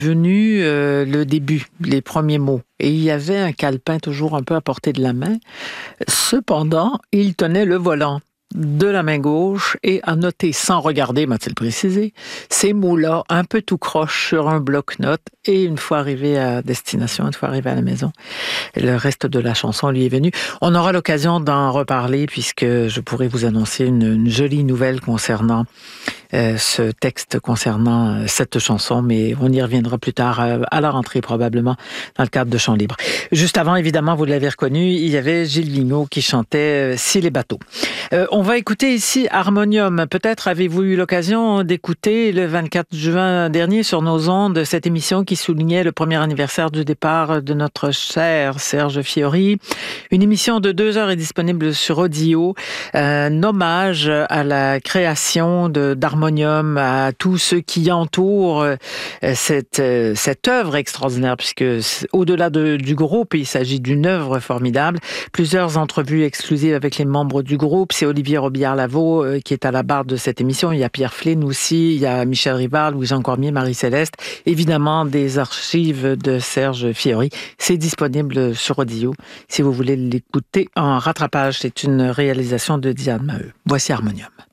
venu le début, les premiers mots. Et il y avait un calepin toujours un peu à portée de la main. Cependant, il tenait le volant de la main gauche et a noté, sans regarder, m'a-t-il précisé, ces mots-là un peu tout croche sur un bloc-notes. Et une fois arrivé à destination, une fois arrivé à la maison, le reste de la chanson lui est venu. On aura l'occasion d'en reparler puisque je pourrais vous annoncer une jolie nouvelle concernant ce texte, concernant cette chanson, mais on y reviendra plus tard, à la rentrée probablement, dans le cadre de Chants libres. Juste avant, évidemment, vous l'avez reconnu, il y avait Gilles Vigneault qui chantait « Si les bateaux ». On va écouter ici Harmonium. Peut-être avez-vous eu l'occasion d'écouter le 24 juin dernier sur nos ondes cette émission qui soulignait le premier anniversaire du départ de notre cher Serge Fiori. Une émission de 2 heures est disponible sur Audio. Un hommage à la création d'Harmonium, à tous ceux qui entourent cette œuvre extraordinaire, puisque au-delà du groupe, il s'agit d'une œuvre formidable. Plusieurs entrevues exclusives avec les membres du groupe. C'est Olivier Robillard-Lavaux qui est à la barre de cette émission. Il y a Pierre Flynn aussi, il y a Michel Rivard, Louis-Jean Cormier, Marie-Céleste. Évidemment, des archives de Serge Fiori. C'est disponible sur Audio si vous voulez l'écouter en rattrapage. C'est une réalisation de Diane Maheu. Voici Harmonium.